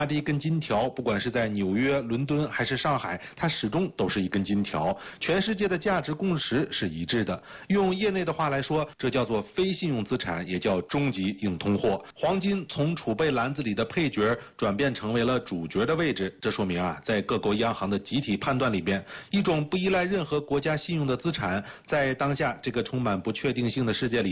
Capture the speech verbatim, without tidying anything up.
的一根金条，不管是在纽约、伦敦还是上海，它始终都是一根金条。全世界的价值共识是一致的。用业内的话来说，这叫做非信用资产，也叫终极硬通货。黄金从储备篮子里的配角转变成为了主角的位置，这说明啊，在各国央行的集体判断里边，一种不依赖任何国家信用的资产，在当下这个充满不确定性的世界里。